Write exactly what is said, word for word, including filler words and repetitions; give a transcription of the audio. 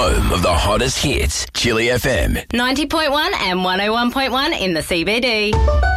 Home of the hottest hits. Chili F M. ninety point one and one oh one point one in the C B D.